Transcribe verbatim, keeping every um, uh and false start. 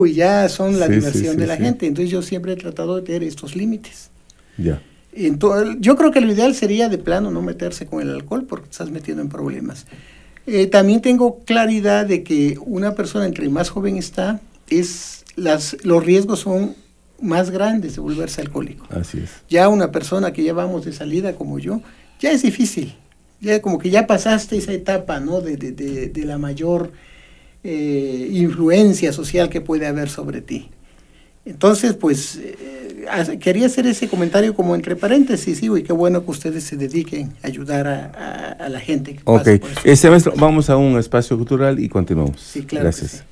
y ya son la Sí, diversión sí, sí, de la sí. gente. Entonces yo siempre he tratado de tener estos límites. Ya. Entonces, yo creo que lo ideal sería de plano no meterse con el alcohol porque te estás metiendo en problemas. Eh, también tengo claridad de que una persona entre más joven está, es las, los riesgos son más grandes de volverse alcohólico. Así es. Ya una persona que ya vamos de salida como yo, ya es difícil. Ya como que ya pasaste esa etapa, ¿no? de, de, de, de la mayor eh, influencia social que puede haber sobre ti. Entonces, pues, eh, quería hacer ese comentario como entre paréntesis, sí, y qué bueno que ustedes se dediquen a ayudar a, a, a la gente que Ok, pasa por eso. este maestro, vamos a un espacio cultural y continuamos. Sí, claro. Gracias. Que sí.